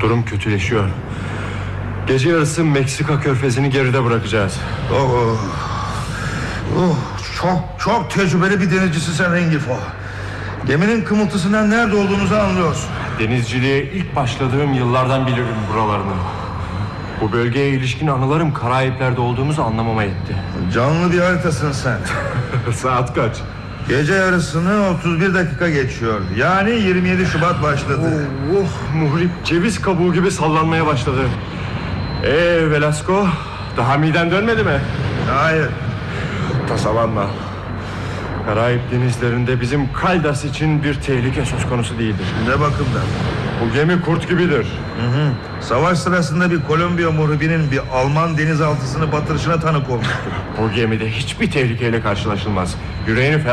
Durum kötüleşiyor. Gece yarısı Meksika körfezini geride bırakacağız. Çok tecrübeli bir denizcisin sen Rengifo. Geminin kımıltısından nerede olduğunuzu anlıyorsun. Denizciliğe ilk başladığım yıllardan bilirim buralarını. Bu bölgeye ilişkin anılarım Karayipler'de olduğumuzu anlamama yetti. Canlı bir haritasın sen. Saat kaç? Gece yarısını 31 dakika geçiyor. Yani 27 Şubat başladı. Muhrip ceviz kabuğu gibi sallanmaya başladı. Velasco, daha miden dönmedi mi? Hayır. Tasalanma. Karayip denizlerinde bizim Caldas için bir tehlike söz konusu değildir. Ne bakımdan? Bu gemi kurt gibidir. Savaş sırasında bir Kolombiya muhribinin bir Alman denizaltısını batırışına tanık olmuştur. Bu gemide hiçbir tehlikeyle karşılaşılmaz. Yüreğini